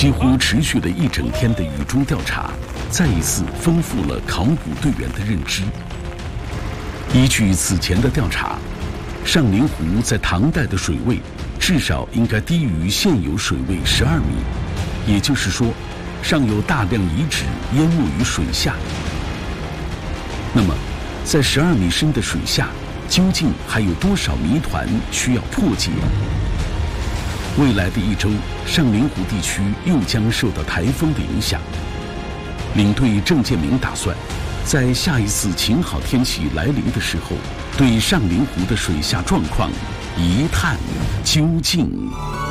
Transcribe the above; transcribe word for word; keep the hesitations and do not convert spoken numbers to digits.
几乎持续了一整天的雨中调查，再一次丰富了考古队员的认知。依据此前的调查，上林湖在唐代的水位至少应该低于现有水位十二米，也就是说，尚有大量遗址淹没于水下。那么，在十二米深的水下，究竟还有多少谜团需要破解？未来的一周，上林湖地区又将受到台风的影响。领队郑建明打算，在下一次晴好天气来临的时候，对上林湖的水下状况一探究竟。